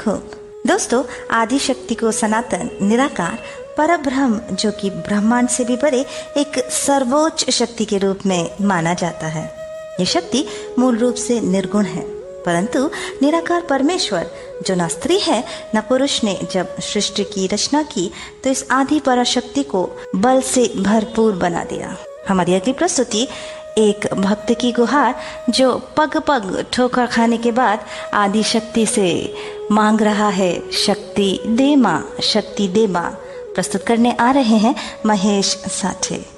हो। दोस्तों, आदि शक्ति को सनातन, निराकार, परब्रह्म जो कि ब्रह्मांड से भी बड़े एक सर्वोच्च शक्ति के रूप में माना जाता है। ये शक्ति मूल रूप से निर्गुण है, परंतु निराकार परमेश्वर जो न स्त्री है न पुरुष ने जब सृष्टि की रचना की तो इस आदि पराशक्ति को बल से भरपूर बना दिया। हमारी अगली प्रस्तुति एक भक्त की गुहार जो पग पग ठोकर खाने के बाद आदि शक्ति से मांग रहा है, शक्ति दे मां, शक्ति दे मां, प्रस्तुत करने आ रहे हैं महेश साठे।